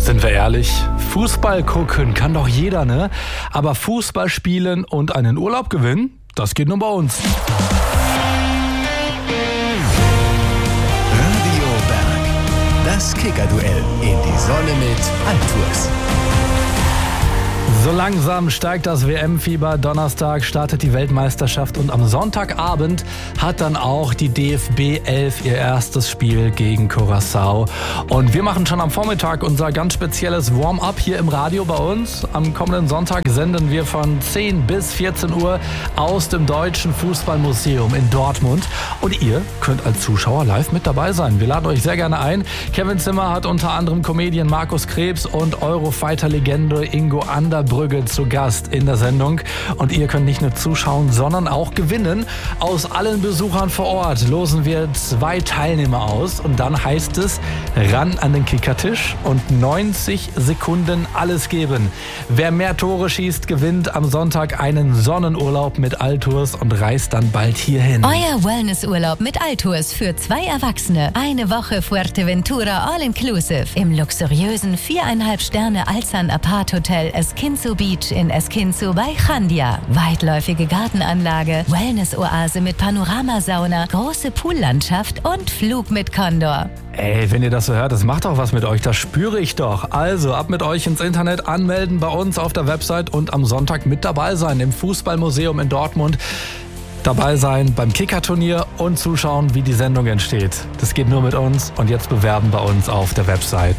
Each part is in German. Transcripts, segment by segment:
Sind wir ehrlich? Fußball gucken kann doch jeder, ne? Aber Fußball spielen und einen Urlaub gewinnen, das geht nur bei uns. Radio Berg. Das Kicker-Duell in die Sonne mit Altours. So langsam steigt das WM-Fieber. Donnerstag startet die Weltmeisterschaft und am Sonntagabend hat dann auch die DFB 11 ihr erstes Spiel gegen Curaçao. Und wir machen schon am Vormittag unser ganz spezielles Warm-up hier im Radio bei uns. Am kommenden Sonntag senden wir von 10 bis 14 Uhr aus dem Deutschen Fußballmuseum in Dortmund. Und ihr könnt als Zuschauer live mit dabei sein. Wir laden euch sehr gerne ein. Kevin Zimmer hat unter anderem Comedian Markus Krebs und Eurofighter-Legende Ingo Anderbrügge zu Gast in der Sendung. Und ihr könnt nicht nur zuschauen, sondern auch gewinnen. Aus allen Besuchern vor Ort losen wir 2 Teilnehmer aus. Und dann heißt es, ran an den Kickertisch und 90 Sekunden alles geben. Wer mehr Tore schießt, gewinnt am Sonntag einen Sonnenurlaub mit Altours und reist dann bald hierhin. Euer Wellnessurlaub mit Altours für 2 Erwachsene. Eine Woche Fuerteventura All-Inclusive im luxuriösen 4,5 Sterne Alzan Apart Hotel Esquinzo Beach in Esquinzo bei Chandia. Weitläufige Gartenanlage, Wellness-Oase mit Panoramasauna, große Poollandschaft und Flug mit Condor. Ey, wenn ihr das so hört, das macht doch was mit euch, das spüre ich doch. Also ab mit euch ins Internet, anmelden bei uns auf der Website und am Sonntag mit dabei sein im Fußballmuseum in Dortmund. Dabei sein beim Kicker-Turnier und zuschauen, wie die Sendung entsteht. Das geht nur mit uns und jetzt bewerben bei uns auf der Website.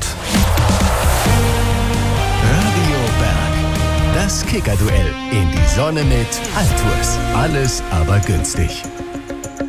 Radio Berg. Das Kicker-Duell in die Sonne mit Altours. Alles aber günstig.